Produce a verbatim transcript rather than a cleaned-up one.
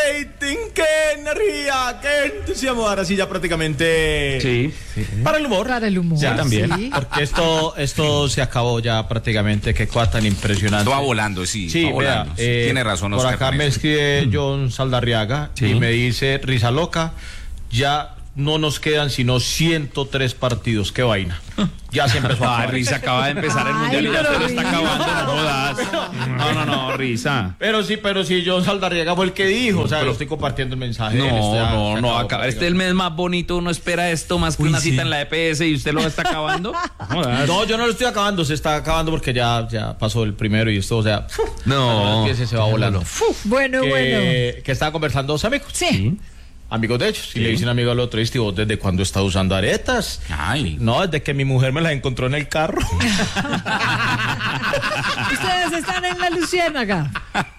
rating, qué energía, qué entusiasmo. Ahora sí ya prácticamente... Sí, sí. Para el humor. Para el humor. Ya también. Sí. Porque esto, esto se acabó ya prácticamente. Qué cosa tan impresionante. Todo va volando, sí. Sí, va vea, volando. Sí, eh, tiene razón, por Oscar, acá con me eso. escribe John Saldarriaga Sí. y me dice, risa loca, ya no nos quedan sino ciento tres partidos. Qué vaina. Ya se empezó a Ah, acabar. Risa acaba de empezar el Ay, mundial y ya pero se lo está Risa. acabando, no jodas. No, no, no, Risa. Pero sí, pero sí, John Saldarriaga fue el que dijo. O sea, Pero- lo estoy compartiendo el mensaje. No, Él está- se no, no, acabó acaba. Este es el mes más bonito, uno espera esto más que Uy, una sí. cita en la E P S y usted lo está acabando. Jodas. No, yo no lo estoy acabando, se está acabando porque ya, ya pasó el primero y esto, o sea, No. que se va volando. Bueno, bueno. Que, que estaba conversando dos amigos. Sí. Amigos de ellos. Y le dice un amigo al otro, ¿y vos desde cuándo estás usando aretas? Ay. No, desde que mi mujer me las encontró en el carro. Ustedes están en La Luciérnaga.